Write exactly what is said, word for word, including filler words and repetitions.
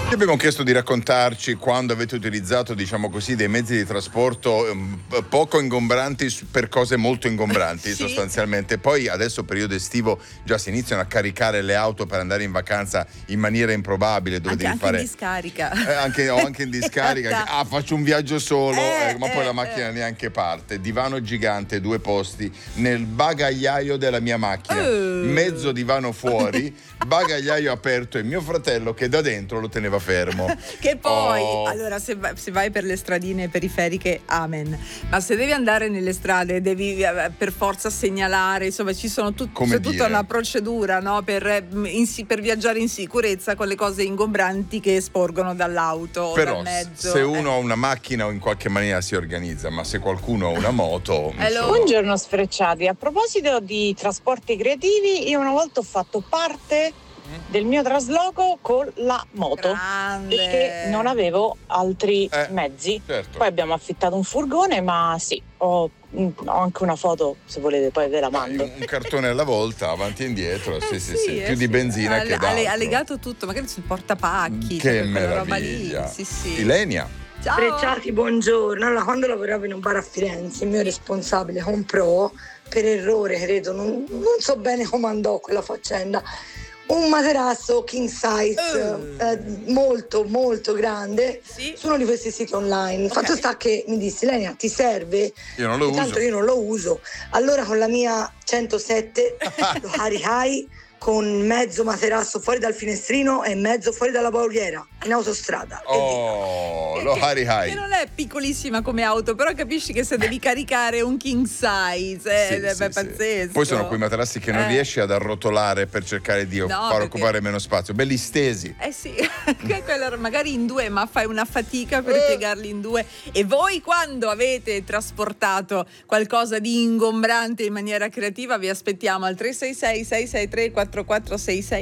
Ti abbiamo chiesto di raccontarci quando avete utilizzato, diciamo così, dei mezzi di trasporto um, poco ingombranti per cose molto ingombranti, sì. sostanzialmente. Poi adesso periodo estivo già si iniziano a caricare le auto per andare in vacanza in maniera improbabile, dove anche, devi anche fare in discarica. Eh, anche, o anche in discarica. Ah, faccio un viaggio solo, eh, eh, ma poi eh, la macchina eh. neanche parte. Divano gigante, due posti nel bagagliaio della mia macchina, uh. mezzo divano fuori, bagagliaio aperto e mio fratello che da dentro lo teneva fermo. Che poi, oh. allora se vai, se vai per le stradine periferiche, amen, ma se devi andare nelle strade devi eh, per forza segnalare, insomma ci sono tut- c'è tutta una procedura, no? per, in, per viaggiare in sicurezza con le cose ingombranti che sporgono dall'auto. Però dal mezzo. se uno eh. ha una macchina o in qualche maniera si organizza, ma se qualcuno ha una moto allora. Buongiorno sfrecciati, a proposito di trasporti creativi, io una volta ho fatto parte del mio trasloco con la moto. Grande. Perché non avevo altri eh, mezzi, certo. Poi abbiamo affittato un furgone, ma sì, ho, ho anche una foto, se volete poi ve la mando. Un, un cartone alla volta, avanti e indietro, eh, sì, sì, sì, sì. Eh più sì. di benzina ha, che ha, d'altro. ha legato tutto, magari sul portapacchi, che quella roba meraviglia. lì. Sì, sì. Ilenia. Ciao. Frecciati, buongiorno. Allora, quando lavoravo in un bar a Firenze, il mio responsabile comprò, per errore credo, non, non so bene come andò quella faccenda, un materasso king size uh. eh, molto molto grande, sì. su uno di questi siti online. Il okay. fatto sta che mi disse: Lenia, ti serve? Io non lo Intanto uso. io non lo uso. Allora con la mia centosette lo caricai con mezzo materasso fuori dal finestrino e mezzo fuori dalla pauliera in autostrada. Oh, lo Harry High. Che non è piccolissima come auto, però capisci che se devi caricare un king size è, sì, è sì, pazzesco. Sì. Poi sono quei materassi che non eh. riesci ad arrotolare per cercare di no, far perché... occupare meno spazio, belli stesi. Eh sì, magari in due, ma fai una fatica per eh. piegarli in due. E voi quando avete trasportato qualcosa di ingombrante in maniera creativa vi aspettiamo al tre sei sei sei sei tre quattro quattro sei sei.